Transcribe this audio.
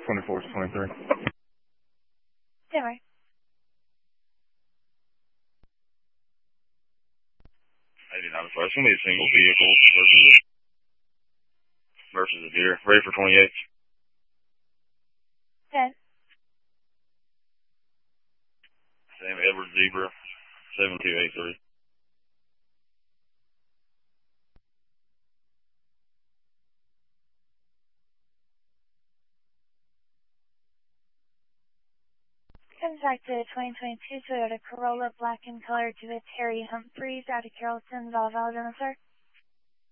24 to 23. Denver. 89 first. It's going to be a single vehicle versus a deer. Ready for 28. 10. Sam Edward Zebra, 7283. Contact the 2022 Toyota Corolla black in color to a Terry Humphreys out of Carrollton, Valhalla, sir.